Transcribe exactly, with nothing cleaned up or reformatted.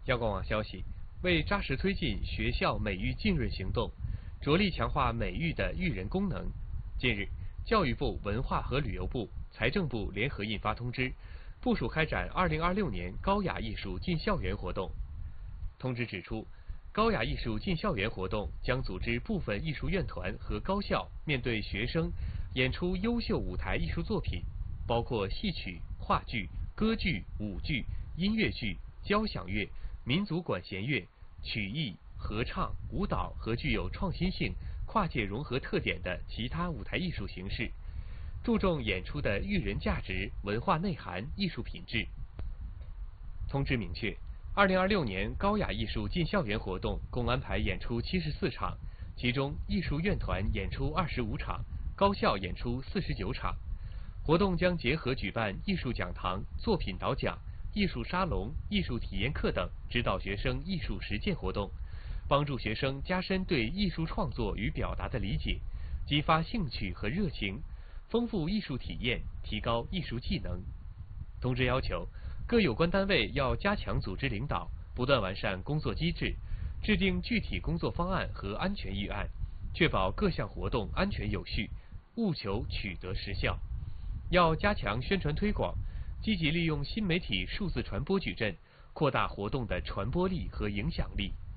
央广网消息，为扎实推进学校美育浸润行动，着力强化美育的育人功能，近日，教育部、文化和旅游部、财政部联合印发通知，部署开展二零二六年高雅艺术进校园活动。通知指出，高雅艺术进校园活动将组织部分艺术院团和高校面对学生演出优秀舞台艺术作品，包括戏曲、话剧、歌剧、舞剧、音乐剧、交响乐、民族管弦乐、曲艺、合唱、舞蹈和具有创新性、跨界融合特点的其他舞台艺术形式，注重演出的育人价值、文化内涵、艺术品质。通知明确，二零二六年高雅艺术进校园活动共安排演出七十四场，其中艺术院团演出二十五场，高校演出四十九场。活动将结合举办艺术讲堂、作品导讲、艺术沙龙、艺术体验课等，指导学生艺术实践活动，帮助学生加深对艺术创作与表达的理解，激发兴趣和热情，丰富艺术体验，提高艺术技能。通知要求，各有关单位要加强组织领导，不断完善工作机制，制定具体工作方案和安全预案，确保各项活动安全有序，务求取得实效。要加强宣传推广，积极利用新媒体数字传播矩阵，扩大活动的传播力和影响力。